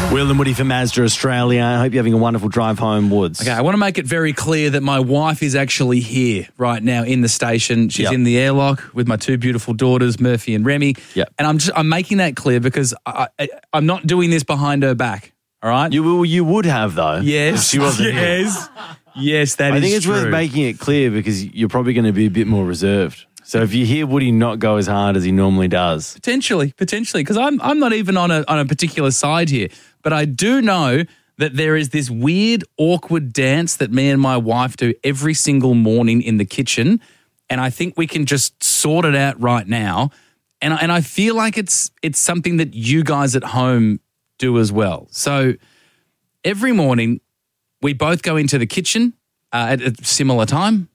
Will and Woody from Mazda Australia. I hope you're having a wonderful drive home, Woods. Okay, I want to make it very clear that my wife is actually here right now in the station. She's in the airlock with my two beautiful daughters, Murphy and Remy. Yep. And I'm making that clear because I'm not doing this behind her back. All right? You would have, though. Yes. She wasn't here. Yes, that is true. I think it's worth making it clear because you're probably going to be a bit more reserved. So if you hear Woody not go as hard as he normally does. Potentially, because I'm not even on a particular side here. But I do know that there is this weird, awkward dance that me and my wife do every single morning in the kitchen. And I think we can just sort it out right now. And I feel like it's something that you guys at home do as well. So every morning we both go into the kitchen at a similar time.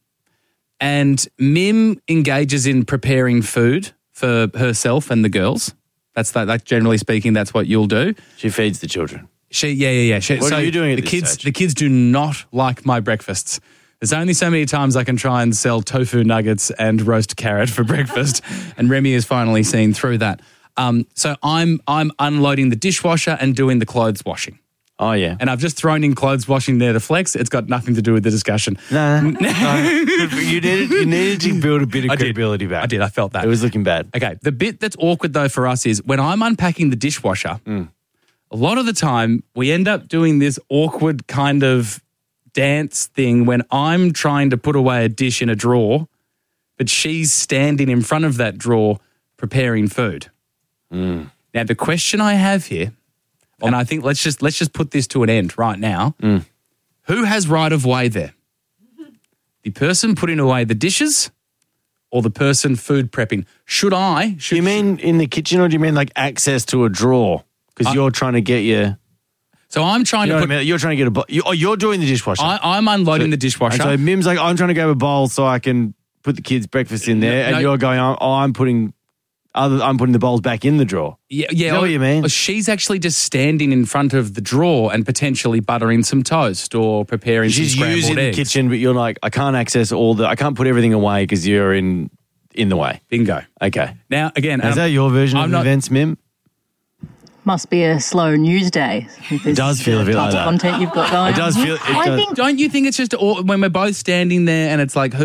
And Mim engages in preparing food for herself and the girls. That's generally speaking, that's what you'll do. She feeds the children. Yeah. What are you doing at the this kids? stage? The kids do not like my breakfasts. There's only so many times I can try and sell tofu nuggets and roast carrot for breakfast, and Remy has finally seen through that. So I'm unloading the dishwasher and doing the clothes washing. Oh, yeah. And I've just thrown in clothes washing there to flex. It's got nothing to do with the discussion. No. You needed to build a bit of credibility back. I did. I felt that. It was looking bad. Okay. The bit that's awkward, though, for us is when I'm unpacking the dishwasher, a lot of the time we end up doing this awkward kind of dance thing when I'm trying to put away a dish in a drawer, but she's standing in front of that drawer preparing food. Now, the question I have here, and I think let's just put this to an end right now. Who has right of way there? The person putting away the dishes or the person food prepping? Do you mean in the kitchen or do you mean like access to a drawer? Because you're trying to get your... So I'm trying to put... You're trying to get a... you're doing the dishwasher. I'm unloading the dishwasher. And so Mim's like, I'm trying to grab a bowl so I can put the kids' breakfast in there. And you're going, I'm putting the bowls back in the drawer. Yeah. Is that what you mean? She's actually just standing in front of the drawer and potentially buttering some toast or preparing some scrambled eggs. She's using the kitchen, but you're like, I can't access I can't put everything away because you're in the way. Bingo. Okay. Now, again... Is that your version of events, Mim? Must be a slow news day. It does feel a bit like that. Content you've got going. It does feel... Don't you think it's just when we're both standing there and it's like,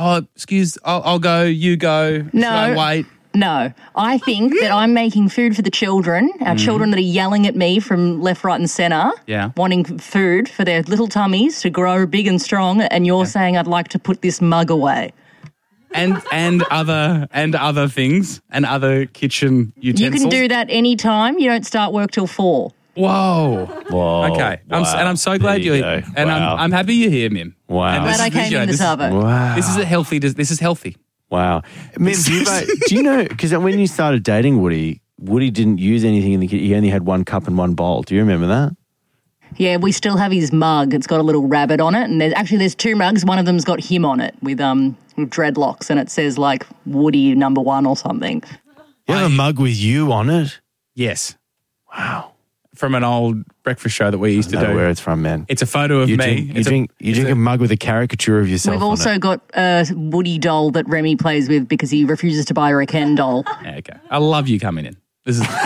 I'll go, you go. No. Should I wait? No, I think that I'm making food for the children, our children that are yelling at me from left, right and centre, wanting food for their little tummies to grow big and strong, and you're saying I'd like to put this mug away. And other things and other kitchen utensils. You can do that any time. You don't start work till 4. Whoa. Okay. Wow. I'm so glad you're here. And I'm happy you're here, Mim. Wow. I'm glad I came in this oven. Wow. This is healthy. Wow. Mim, do you know, because when you started dating Woody didn't use anything in the kitchen. He only had 1 cup and 1 bowl. Do you remember that? Yeah, we still have his mug. It's got a little rabbit on it. And there's 2 mugs. One of them's got him on it with dreadlocks. And it says like Woody #1 or something. You have a mug with you on it? Yes. Wow. From an old breakfast show that we used to do. Where it's from, man. It's a photo of me. You drink a mug with a caricature of yourself. We've also got a Woody doll that Remy plays with because he refuses to buy her a Ken doll. Yeah, okay. I love you coming in. This is great.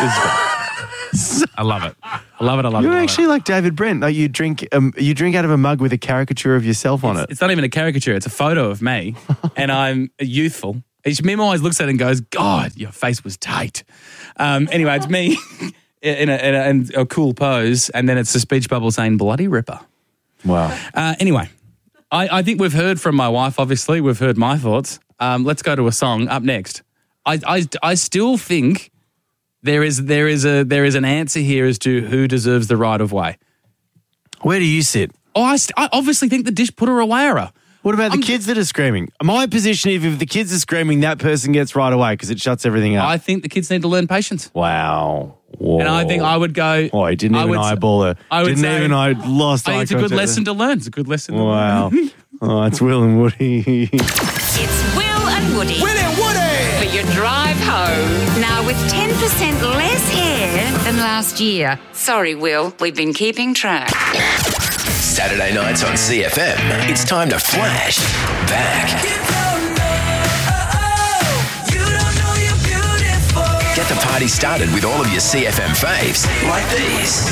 I love it. You're actually like David Brent. Like you drink out of a mug with a caricature of yourself on it. It's not even a caricature. It's a photo of me, and I'm youthful. Mim always looks at it and goes, "God, your face was tight." Anyway, it's me. In a cool pose, and then it's a speech bubble saying "bloody ripper." Wow. Anyway, I think we've heard from my wife. Obviously, we've heard my thoughts. Let's go to a song up next. I still think there is an answer here as to who deserves the right of way. Where do you sit? I obviously think the dish putter awayer. What about the kids that are screaming? My position, if the kids are screaming, that person gets right away because it shuts everything up. I think the kids need to learn patience. Wow. Whoa. And I think I would go... Oh, he didn't even eyeball her. I lost eye contact. It's a good lesson to learn. It's a good lesson to learn. Wow. Oh, it's Will and Woody. It's Will and Woody. Will and Woody! For your drive home. Now with 10% less hair than last year. Sorry, Will. We've been keeping track. Saturday nights on CFM. It's time to flash back. Get the party started with all of your CFM faves, like these.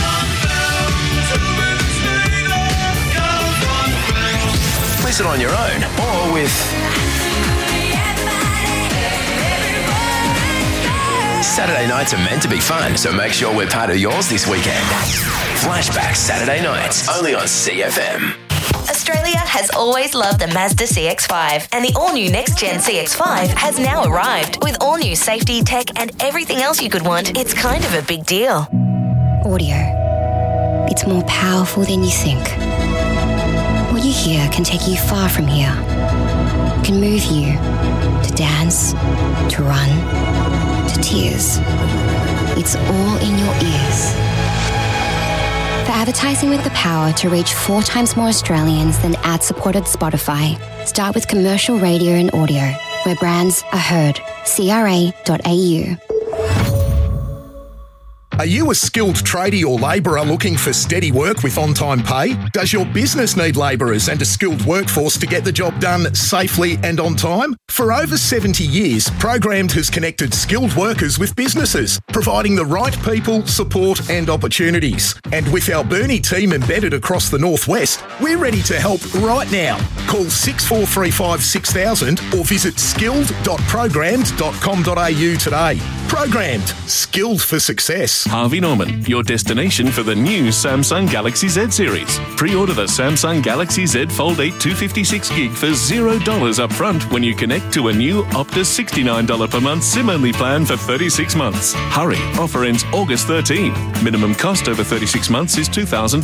Listen on your own or with Saturday nights are meant to be fun, so make sure we're part of yours this weekend. Flashback Saturday nights, only on CFM. Australia has always loved the Mazda CX-5, and the all-new next-gen CX-5 has now arrived. With all-new safety, tech, and everything else you could want, it's kind of a big deal. Audio. It's more powerful than you think. What you hear can take you far from here. It can move you to dance, to run, to tears. It's all in your ears. For advertising with the power to reach 4 times more Australians than ad-supported Spotify, start with commercial radio and audio, where brands are heard. CRA.au. Are you a skilled tradie or labourer looking for steady work with on-time pay? Does your business need labourers and a skilled workforce to get the job done safely and on time? For over 70 years, Programmed has connected skilled workers with businesses, providing the right people, support and opportunities. And with our Burnie team embedded across the Northwest, we're ready to help right now. Call 6435 6000 or visit skilled.programmed.com.au today. Programmed. Skilled for success. Harvey Norman, your destination for the new Samsung Galaxy Z series. Pre-order the Samsung Galaxy Z Fold 8 256 gig for $0 up front when you connect to a new Optus $69 per month SIM-only plan for 36 months. Hurry, offer ends August 13. Minimum cost over 36 months is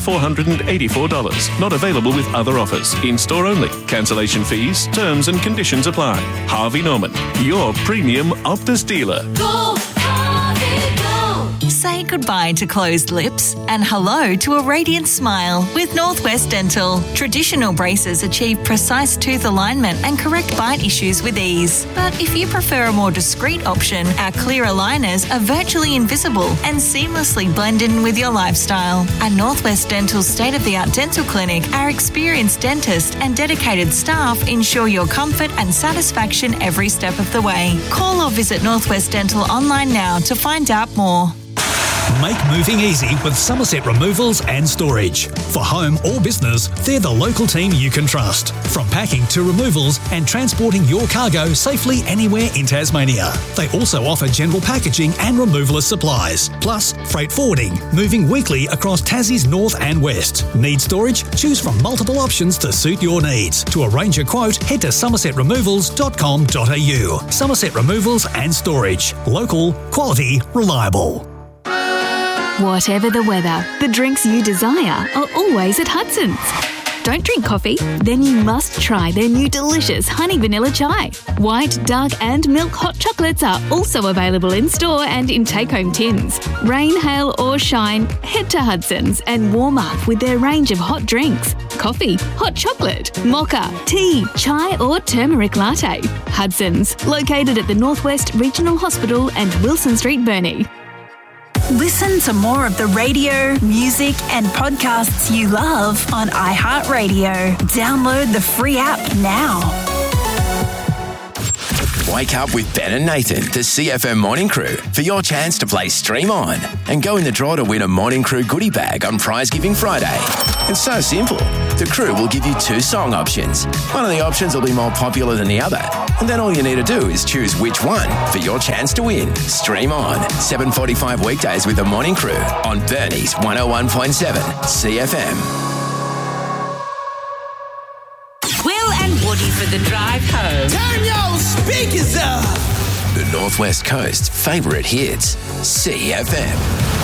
$2,484. Not available with other offers. In-store only. Cancellation fees, terms and conditions apply. Harvey Norman, your premium Optus dealer. Go, Harvey, go. Say goodbye to closed lips and hello to a radiant smile with Northwest Dental. Traditional braces achieve precise tooth alignment and correct bite issues with ease. But if you prefer a more discreet option, our clear aligners are virtually invisible and seamlessly blend in with your lifestyle. At Northwest Dental's state-of-the-art dental clinic, our experienced dentist and dedicated staff ensure your comfort and satisfaction every step of the way. Call or visit Northwest Dental online now to find out more. Make moving easy with Somerset Removals and Storage. For home or business, they're the local team you can trust. From packing to removals and transporting your cargo safely anywhere in Tasmania. They also offer general packaging and removalist supplies, plus freight forwarding, moving weekly across Tassie's north and west. Need storage? Choose from multiple options to suit your needs. To arrange a quote, head to somersetremovals.com.au. Somerset Removals and Storage. Local, quality, reliable. Whatever the weather, the drinks you desire are always at Hudson's. Don't drink coffee? Then you must try their new delicious honey vanilla chai. White, dark and milk hot chocolates are also available in store and in take-home tins. Rain, hail or shine, head to Hudson's and warm up with their range of hot drinks. Coffee, hot chocolate, mocha, tea, chai or turmeric latte. Hudson's, located at the Northwest Regional Hospital and Wilson Street, Burnie. Listen to more of the radio, music, and podcasts you love on iHeartRadio. Download the free app now. Wake up with Ben and Nathan, the CFM Morning Crew, for your chance to play Stream On and go in the draw to win a Morning Crew goodie bag on Prize Giving Friday. It's so simple. The crew will give you 2 song options. One of the options will be more popular than the other, and then all you need to do is choose which one for your chance to win. Stream On, 7:45 weekdays with the Morning Crew on Burnie's 101.7 CFM. Woody for the drive home. Turn your speakers up. The Northwest Coast's favourite hits, CFM.